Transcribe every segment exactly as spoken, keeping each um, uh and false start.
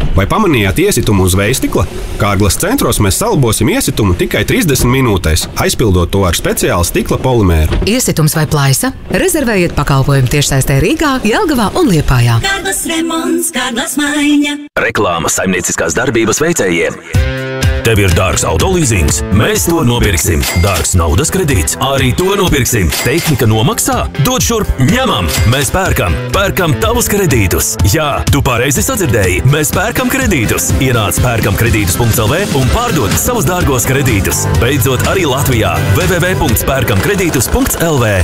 Vai pamanījāt iesitumu uz vējstikla? Kārglas centros mēs salabosim iesitumu tikai trīsdesmit minūtēs, aizpildot to ar speciālu stikla polimēru. Iesitums vai plaisa? Rezervējiet pakalpojumu tiešsaistē Rīgā, Jelgavā un Liepājā. Kārglas remonts, Kārglas maiņa. Reklāma saimnieciskās darbības veicējiem. Tev ir dārgs autolīzings? Mēs to nopirksim. Dārgs naudas kredīts? Arī to nopirksim. Tehnika nomaksā? Dod šurp, ņemam! Mēs pērkam, pērkam tavus kredītus. Jā, tu pareizi sadzirdēji. Mēs pērkam kredītus. Ienāc pērkam kredītus punkts el vē un pārdod savus dārgos kredītus. Beidzot arī Latvijā. w w w punkts pērkam kredītus punkts el vē.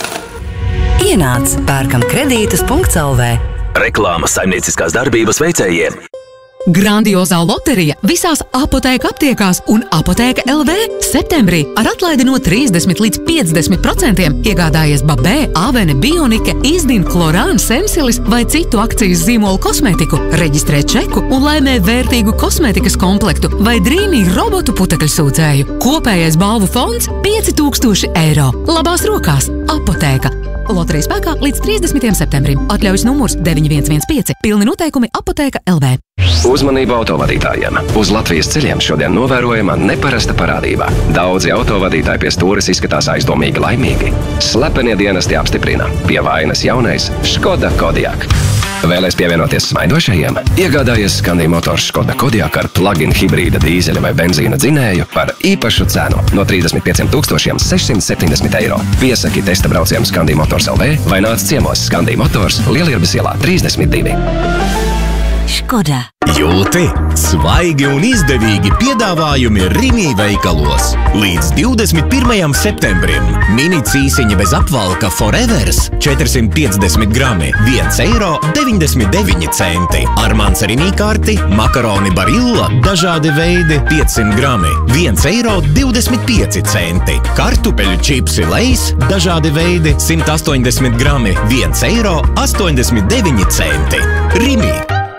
Ienāc pērkam kredītus punkts el vē. Reklāma saimnieciskās darbības veicējiem. Grandiozā loterija visās apotēka aptiekās un apotēka el vē septembrī ar atlaidi no trīsdesmit līdz piecdesmit procentiem iegādājies Babē, Avene, Bionike, Izdin, Klorāna, Sensilis vai citu akcijas zīmolu kosmētiku, reģistrē čeku un laimē vērtīgu kosmētikas komplektu vai drīmīgu robotu putekļu sūcēju. Kopējais balvu fonds pieci tūkstoši eiro. Labās rokās apotēka. Loterija spēkā līdz trīsdesmitajam septembrim. Atļaujas numurs deviņi viens viens pieci. Pilni noteikumi apotēka el vē. Uzmanību autovadītājiem. Uz Latvijas ceļiem šodien novērojama neparasta parādība. Daudzi autovadītāji pie stūres izskatās aizdomīgi laimīgi. Slepenie dienesti apstiprina. Pie vainas jaunais Škoda Kodiaq. Vēlēs pievienoties smaidošajiem? Iegādājies Scandi Motors Škoda Kodiaq ar plug-in hibrīda dīzeļa vai benzīna dzinēju par īpašu cenu no trīsdesmit pieciem tūkstošiem sešsimt septiņdesmit eiro. Piesaki testa braucienu Scandi Motors el vē vai nāc ciemos Scandi Motors Lielierbes ielā trīsdesmit divi. Škoda. Jūti, svaigi un izdevīgi piedāvājumi Rimi veikalos. Līdz divdesmit pirmajam septembrim mini cīsiņa bez apvalka Forevers četrsimt piecdesmit grami, viens eiro deviņdesmit deviņi centi. Ar mans Rimi karti makaroni Barilla dažādi veidi piecsimt grami, viens eiro divdesmit pieci centi. Kartupeļu čipsi Leis dažādi veidi simt astoņdesmit grami, viens eiro astoņdesmit deviņi centi. Rimi.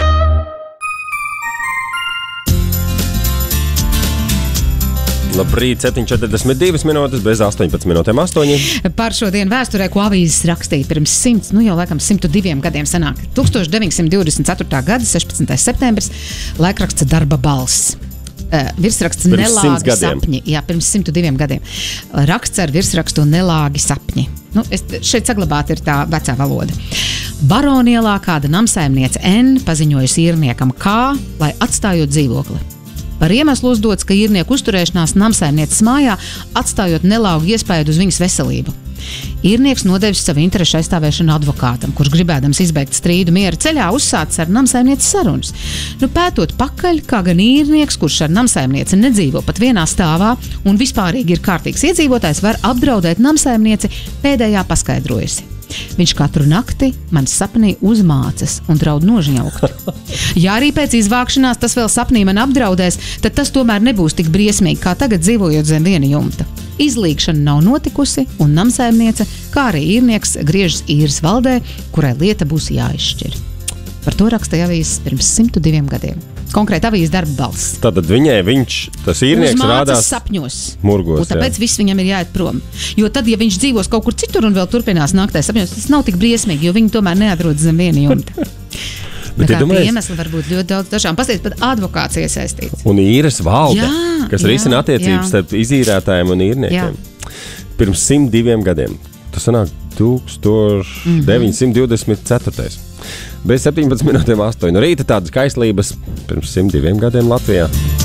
Labrīt, septiņi četrdesmit divas minūtes bez astoņpadsmit minūtēm astoņi. Par šodien vēsturē, ko avīzes rakstīja pirms simts, nu jau laikam simtu diviem gadiem sanāk. tūkstoš deviņsimt divdesmit ceturtā gada sešpadsmitais septembris, laikraksts Darba balss. Uh, virsraksts pirms Nelāgi sapņi. Jā, pirms simtu diviem gadiem. Raksts ar virsrakstu Nelāgi sapņi. Nu, es, šeit saglabāta ir tā vecā valoda. Baronielā kāda namsaimniece N paziņojusi īrniekam K, lai atstājot dzīvokli. Par iemeslu uzdots, ka īrnieku uzturēšanās namsaimnieces mājā atstājot nelaugu iespēju uz viņas veselību. Īrnieks nodevis savu interešu aizstāvēšanu advokātam, kurš gribēdams izbeigt strīdu miera ceļā uzsācis ar namsaimnieces sarunas. Nu, pētot pakaļ, kā gan īrnieks, kurš ar namsaimnieci nedzīvo pat vienā stāvā un vispārīgi ir kārtīgs iedzīvotājs, var apdraudēt namsaimnieci, pēdējā paskaidrojusi. Viņš katru nakti man sapnī uzmācas un draud nožņaukt. Ja arī pēc izvākšanās tas vēl sapnī man apdraudēs, tad tas tomēr nebūs tik briesmīgi, kā tagad dzīvojot zem viena jumta. Izlīgšana nav notikusi, un namsaimniece, kā arī īrnieks, griežas īres valdē, kurai lieta būs jāizšķir. Par to rakstīja avīzes pirms simtu diviem gadiem. Konkrēti avīzes Darba balss. Tātad viņai viņš, tas īrnieks rādās sapņos. Murgos. Un tāpēc jā. Viss viņam ir jāiet prom. Jo tad, ja viņš dzīvos kaut kur citur un vēl turpinās naktīs sapņos, tas nav tik briesmīgi, jo viņi tomēr neatrodas zem viena jumta. Bet tā domājies... iemesli var būt ļoti daudz dažām. Pasties, pat advokāts iesaistīts. Un īres valde, jā, kas jā, risina attiecības starp izīrētājiem un īrniekiem. Jā. Pirms simt diviem gadiem. Tas sanāk tūkstoš deviņsimt divdesmit ceturtais. Bez septiņpadsmit minūtēm astoņi. No rīta tādas kaislības pirms simt diviem gadiem Latvijā.